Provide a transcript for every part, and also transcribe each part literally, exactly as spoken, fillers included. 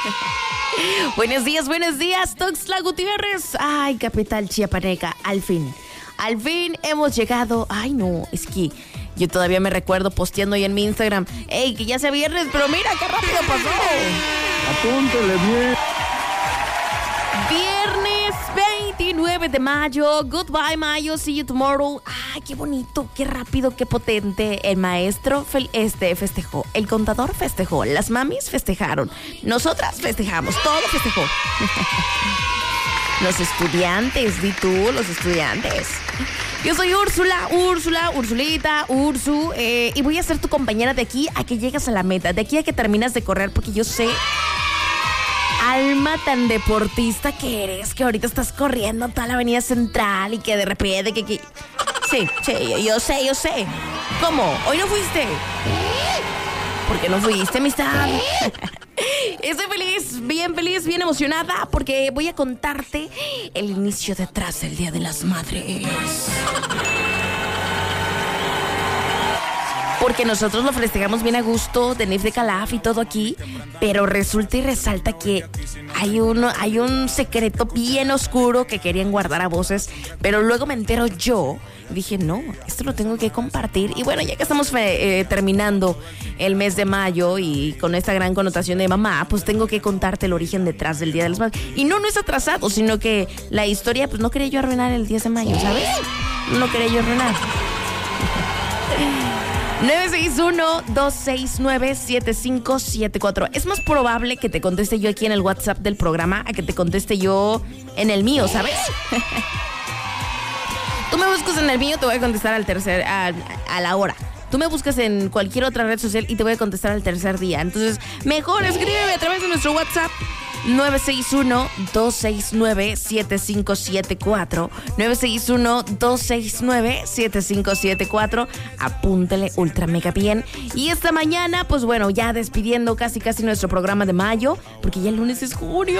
Buenos días, buenos días, Tuxtla Gutiérrez. Ay, capital chiapaneca, al fin. Al fin hemos llegado. Ay, no, es que yo todavía me recuerdo posteando ahí en mi Instagram. Ey, que ya sea viernes, pero mira qué rápido pasó. Apúntele bien. Viernes veintinueve de mayo. Goodbye, Mayo. See you tomorrow. Ay, qué bonito, qué rápido, qué potente. El maestro fel- este festejó. El contador festejó. Las mamis festejaron. Nosotras festejamos. Todo festejó. Los estudiantes, di tú, los estudiantes. Yo soy Úrsula, Úrsula, Ursulita, Ursu, eh, y voy a ser tu compañera de aquí a que llegues a la meta, de aquí a que terminas de correr, porque yo sé, alma tan deportista que eres, que ahorita estás corriendo toda la avenida central y que de repente, que... que... Sí, sí, yo, yo sé, yo sé. ¿Cómo? ¿Hoy no fuiste? ¿Por qué no fuiste, amistad? Estoy feliz, bien feliz, bien emocionada, porque voy a contarte el inicio detrás del Día de las Madres. Porque nosotros lo festejamos bien a gusto, de Nif de Calaf y todo aquí, pero resulta y resalta que hay, uno, hay un secreto bien oscuro que querían guardar a voces, pero luego me entero yo. Dije, no, esto lo tengo que compartir. Y bueno, ya que estamos eh, terminando el mes de mayo y con esta gran connotación de mamá, pues tengo que contarte el origen detrás del Día de las Madres. Y no, no es atrasado, sino que la historia, pues no quería yo arruinar el diez de mayo, ¿sabes? No quería yo arruinar. nueve seis uno, dos seis nueve, siete cinco siete cuatro. Es más probable que te conteste yo aquí en el WhatsApp del programa a que te conteste yo en el mío, ¿sabes? Tú me buscas en el mío, te voy a contestar al tercer, a, a la hora. Tú me buscas en cualquier otra red social y te voy a contestar al tercer día. Entonces, mejor escríbeme a través de nuestro WhatsApp nueve seis uno, dos seis nueve, siete cinco siete cuatro. nueve seis uno, dos seis nueve, siete cinco siete cuatro. Apúntale ultra mega bien. Y esta mañana, pues bueno, ya despidiendo casi casi nuestro programa de mayo, porque ya el lunes es junio.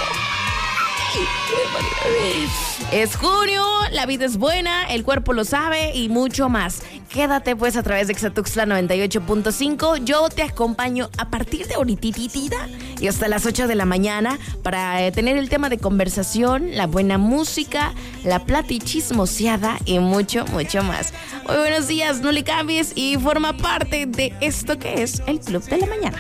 Es junio, la vida es buena, el cuerpo lo sabe y mucho más. Quédate pues a través de Xatuxtla noventa y ocho punto cinco. Yo te acompaño a partir de ahorititita y hasta las ocho de la mañana para eh, tener el tema de conversación, la buena música, la platichismoseada y mucho, mucho más. Muy buenos días, no le cambies y forma parte de esto que es el Club de la Mañana.